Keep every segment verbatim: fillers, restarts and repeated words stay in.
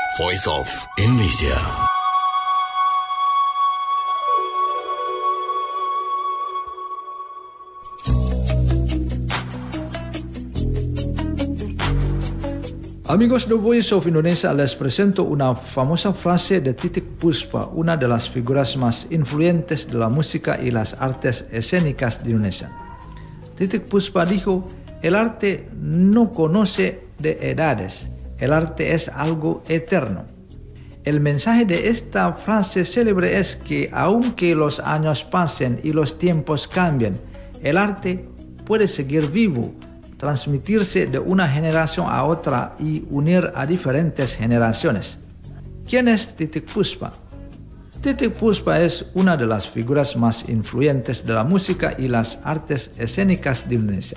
Voice of Indonesia. Amigos de Voice of Indonesia, les presento una famosa frase de Titiek Puspa, una de las figuras más influyentes de la música y las artes escénicas de Indonesia. Titiek Puspa dijo: el arte no conoce de edades, el arte es algo eterno. El mensaje de esta frase célebre es que aunque los años pasen y los tiempos cambien, el arte puede seguir vivo, transmitirse de una generación a otra y unir a diferentes generaciones. ¿Quién es Titiek Puspa? Titiek Puspa es una de las figuras más influyentes de la música y las artes escénicas de Indonesia.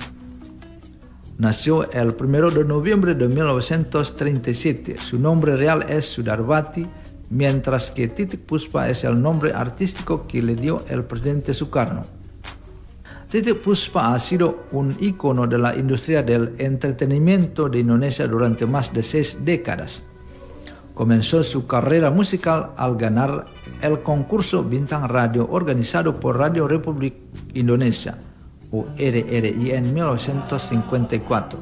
Nació el primero de noviembre de mil novecientos treinta y siete. Su nombre real es Sudarbati, mientras que Titiek Puspa es el nombre artístico que le dio el presidente Sukarno. Titiek Puspa ha sido un ícono de la industria del entretenimiento de Indonesia durante más de seis décadas. Comenzó su carrera musical al ganar el concurso Bintang Radio organizado por Radio Republik Indonesia, o R R I, en mil novecientos cincuenta y cuatro.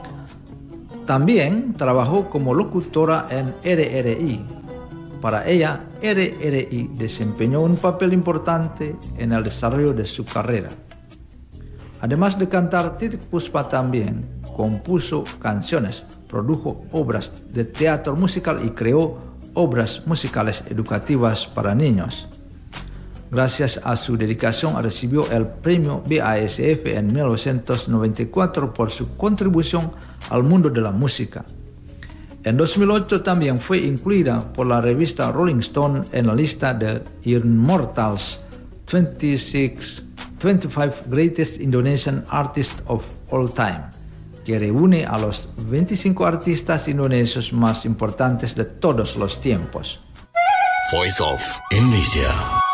También trabajó como locutora en R R I. Para ella, R R I desempeñó un papel importante en el desarrollo de su carrera. Además de cantar, Titiek Puspa también compuso canciones, produjo obras de teatro musical y creó obras musicales educativas para niños. Gracias a su dedicación recibió el premio B A S F en mil novecientos noventa y cuatro por su contribución al mundo de la música. En dos mil ocho también fue incluida por la revista Rolling Stone en la lista de Immortals veintiséis veinticinco Greatest Indonesian Artists of All Time, que reúne a los veinticinco artistas indonesios más importantes de todos los tiempos. Voice of Indonesia.